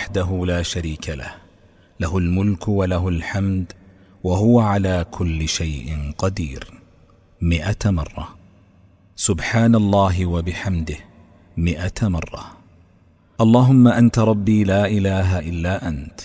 وحده لا شريك له، له الملك وله الحمد وهو على كل شيء قدير 100 مرة. سبحان الله وبحمده 100 مرة. اللهم أنت ربي لا إله إلا أنت،